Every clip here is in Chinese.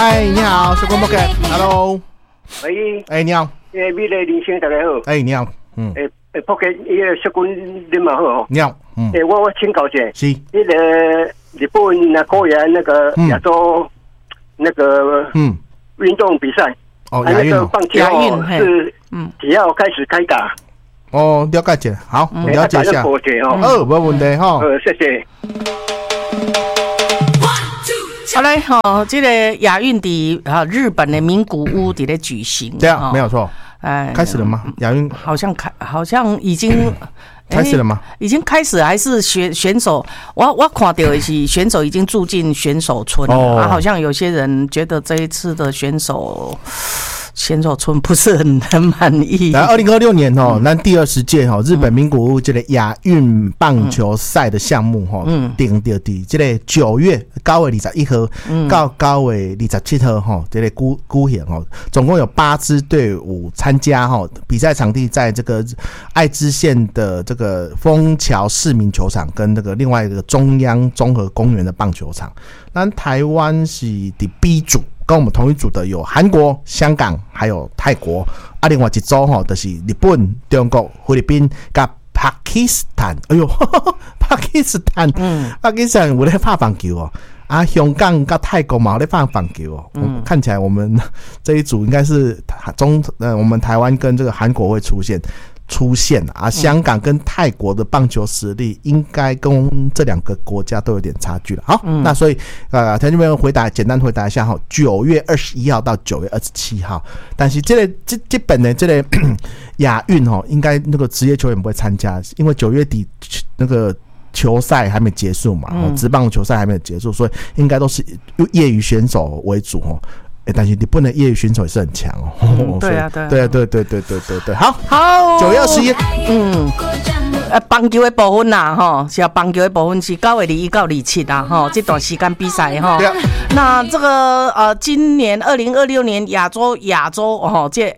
嗨，你好，小广播 ，Hello。 喂， 你好。 美丽人生大家好。 你好。 普吉小君你嘛好。 你好。 我请教一下， 是那个日本那国家那个亚洲那个运动比赛， 亚运棒球是只要开始开打。 了解一下，好，我了解一下。没问题哈。 谢谢。 好嘞，这个亚运的日本的名古屋在举行， 对啊，没有错。开始了吗？亚运好像已经开始了吗？ 已经开始，还是选手？我看到的是选手已经住进选手村了。好像有些人觉得这一次的选手村不是很满意。 来，2026年咱第20届日本名古屋这个亚运棒球赛的项目定到伫这个9月9月21号到9月27号这个举行总共有8支队伍参加比赛场地在这个爱知县的这个丰桥市民球场跟这个另外一个中央综合公园的棒球场。咱台湾是第 B 组。跟我们同一组的有韩国、香港还有泰国，另外一组就是日本、中国、菲律宾跟巴基斯坦。哎呦，巴基斯坦，巴基斯坦有在打棒球香港跟泰国嘛有在打棒球看起来我们这一组应该是我们台湾跟这个韩国会出现香港跟泰国的棒球实力应该跟这两个国家都有点差距了。好，那所以条件没有简单回答一下9月21号到9月27号，但是这本的这个亚运应该那个职业球员不会参加，因为9月底那个球赛还没结束嘛，职棒球赛还没有结束，所以应该都是业余选手为主但是你不能业余选手也是很强对啊， 好，9月21， 棒球的部分啦，是棒球的部分是9月21到27啦，这段时间比赛对啊。 那这个今年2026年亚洲这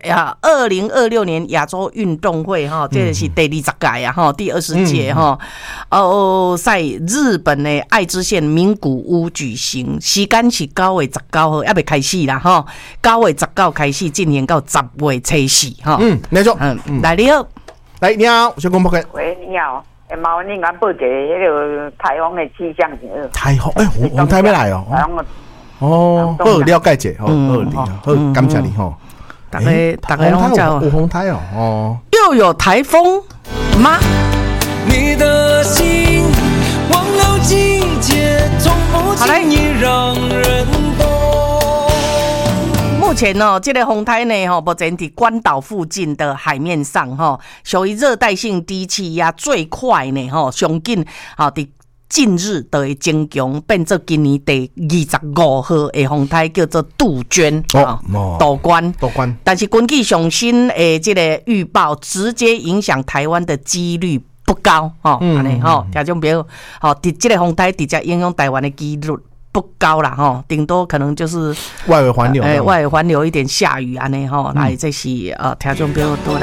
2026年亚洲运动会这是第20届第20届在日本的爱知县名古屋举行，时间是9月19号，还没开始啦9月19开始进行到10月初4 没错。 来你好。 你好，小公播。 喂，你好，麻烦你讲报一个那个台湾的气象。 台风，红台要来好，了解者，好，感谢你大家拢叫有红台又有台风吗？ 你的心忘了季节，从不轻易让人懂。 目前这个风台呢目前在关岛附近的海面上属于热带性低气压，最快呢上紧在近日就会增强，变作今年第25号的风台，叫做杜鹃杜关。但是根据上新的这个预报，直接影响台湾的几率不高听众朋友这个风台直接影响台湾的几率不高啦顶多可能就是外围环流， 外围环流一点下雨安尼来这是听众朋友都